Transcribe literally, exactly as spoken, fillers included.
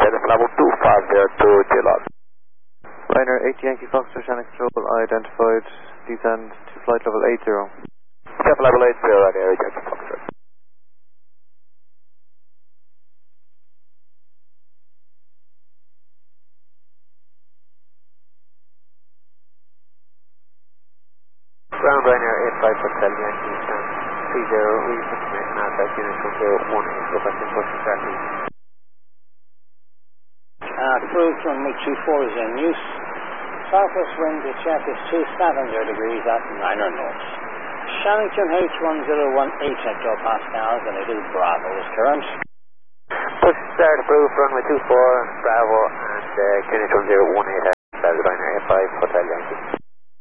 the Flabo two five zero to Gillard. Ryanair eight Yankee Foxtrot, Shannon Control, identified descend to flight level eight zero. Flight level eight zero, Ryanair eight Yankee Foxtrot. Ground Ryanair eight five Hotel Yankee, three zero, re-confirmation outside unit from zero one eight, requesting push and start lead. Uh, approved runway two four is in use. Southwest wind to check is two seventy degrees at niner knots. Shannington H one zero one eight hectopascals and it is Bravo is current. Push start approved, runway two four, Bravo and uh, unit one zero one eight, Ryanair eight five Hotel Yankee.